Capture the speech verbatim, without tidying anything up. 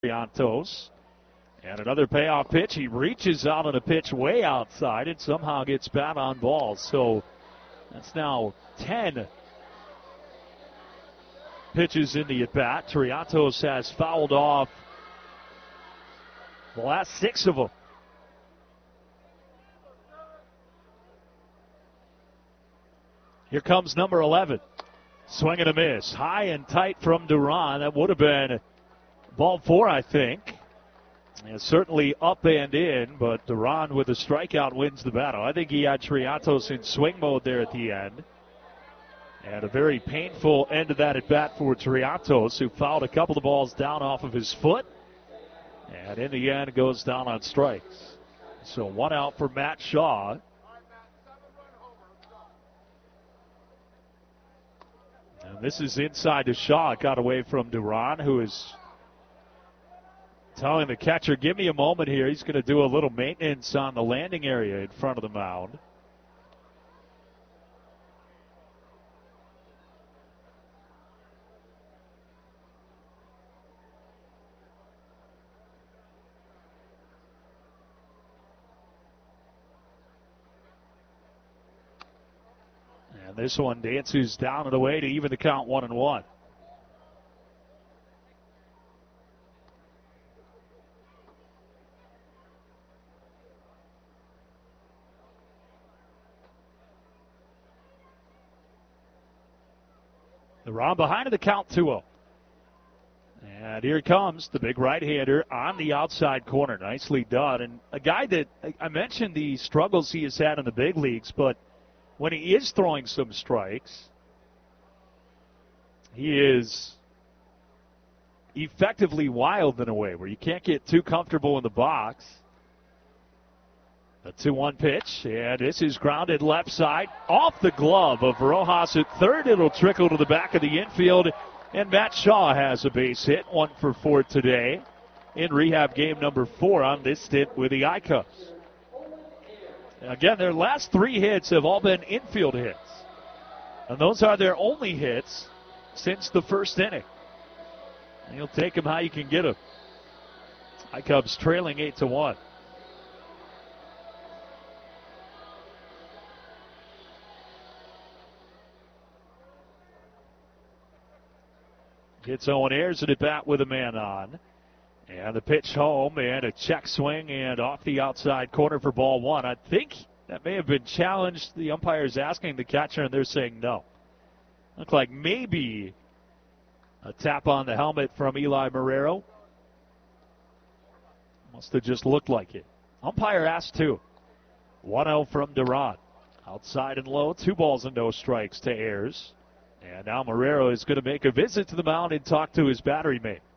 Triantos. And another payoff pitch. He reaches out on a pitch way outside and somehow gets bat on ball. So that's now ten pitches in the at-bat. Triantos has fouled off the last six of them. Here comes number eleven. Swing and a miss. High and tight from Duran. That would have been ball four, I think. And certainly up and in, but Duran with a strikeout wins the battle. I think he had Triantos in swing mode there at the end. And a very painful end to that at bat for Triantos, who fouled a couple of balls down off of his foot. And in the end, goes down on strikes. So one out for Matt Shaw. And this is inside to Shaw. It got away from Duran, who is telling the catcher, give me a moment here. He's going to do a little maintenance on the landing area in front of the mound. And this one dances down and away to even the count one and one. Duran behind in the count two oh. And here comes the big right-hander on the outside corner. Nicely done. And a guy that I mentioned the struggles he has had in the big leagues, but when he is throwing some strikes, he is effectively wild in a way where you can't get too comfortable in the box. The two one pitch, and this is grounded left side off the glove of Rojas at third. It'll trickle to the back of the infield, and Matt Shaw has a base hit, one for four today in rehab game number four on this stint with the I-Cubs. Again, their last three hits have all been infield hits, and those are their only hits since the first inning. And you'll take them how you can get them. I-Cubs trailing eight to one. Gets Owen Ayers at bat with a man on. And the pitch home and a check swing and off the outside corner for ball one. I think that may have been challenged. The umpire's asking the catcher and they're saying no. Looked like maybe a tap on the helmet from Eli Marrero. Must have just looked like it. Umpire asked two. one oh from Duran. Outside and low, two balls and no strikes to Ayers. And now Marrero is going to make a visit to the mound and talk to his battery mate.